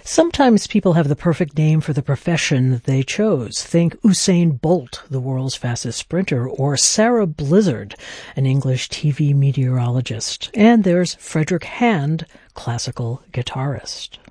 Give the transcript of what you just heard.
Sometimes people have the perfect name for the profession that they chose. Think Usain Bolt, the world's fastest sprinter, or Sarah Blizzard, an English TV meteorologist. And there's Frederick Hand, classical guitarist.